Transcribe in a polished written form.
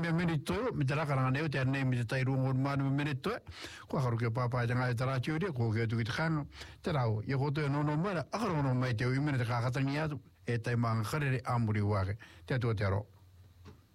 me merito mi tara karanga neo te ne mi tai rungo manu merito ko haru ke papa janga tara chiuri ko ke tu kitang tarao ye ko to no no mara akaro no mai te u mi te ka katania e tai mang kharere amuri wage te to te ro